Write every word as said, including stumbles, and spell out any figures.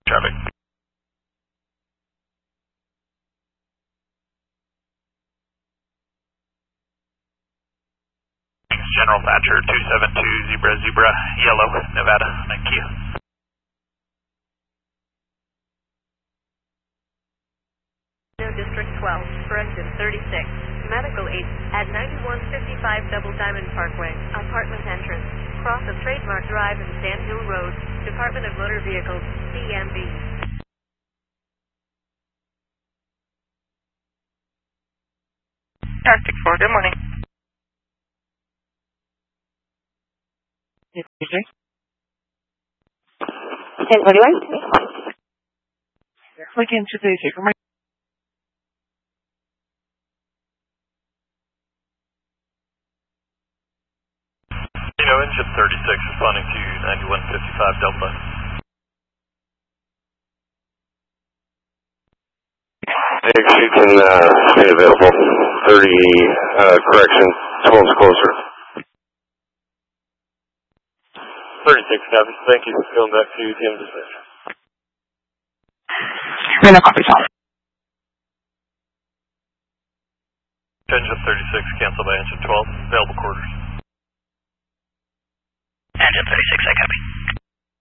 Traffic. General Thatcher, two seven two, Zebra, Zebra, Yellow, Nevada. Thank you. District twelve, correction thirty-six, medical aid at ninety-one fifty-five Double Diamond Parkway, apartment entrance, cross of Trademark Drive and Sand Hill Road, Department of Motor Vehicles, D M V. Arctic four, good morning. Okay. ten twenty-one. Look into the secret. You know, engine thirty-six responding to ninety-one fifty-five Delta. Exit can uh, stay available. thirty, uh, correction, twelve's closer. thirty-six, copy. Thank you. Going back to T M dispatch. Reno copy, Tom. Engine thirty-six, cancel by engine twelve, available quarters.